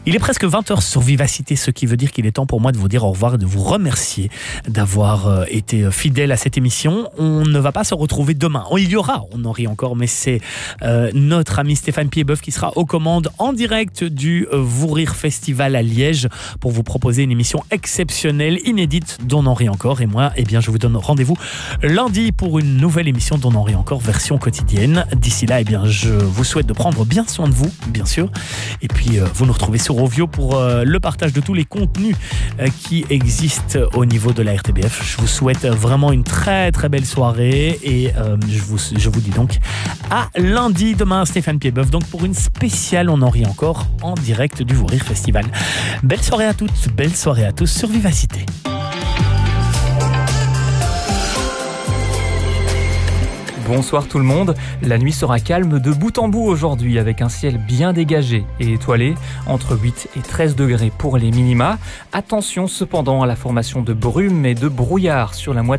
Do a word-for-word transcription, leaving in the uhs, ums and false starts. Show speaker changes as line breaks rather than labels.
Il est presque vingt heures sur Vivacité, ce qui veut dire qu'il est temps pour moi de vous dire au revoir et de vous remercier d'avoir été fidèle à cette émission. On ne va pas se retrouver demain. Il y aura, on en rit encore, mais c'est euh, notre ami Stéphane Piedboeuf qui sera aux commandes en direct du Vous Rire Festival à Liège pour vous proposer une émission exceptionnelle, inédite, d'On en rit encore. Et moi, eh bien, je vous donne rendez-vous lundi pour une nouvelle émission d'On en rit encore, version quotidienne. D'ici là, eh bien, je vous souhaite de prendre bien soin de vous, bien sûr. Et puis, euh, vous nous retrouvez sur Rovio pour euh, le partage de tous les contenus euh, qui existent au niveau de la R T B F. Je vous souhaite vraiment une très très belle soirée et euh, je, vous, je vous dis donc à lundi. Demain, Stéphane Piedboeuf, donc pour une spéciale On en rit encore en direct du Vous Rire Festival. Belle soirée à toutes, belle soirée à tous sur Vivacité.
Bonsoir tout le monde, la nuit sera calme de bout en bout aujourd'hui avec un ciel bien dégagé et étoilé, entre huit et treize degrés pour les minima. Attention cependant à la formation de brumes et de brouillard sur la moitié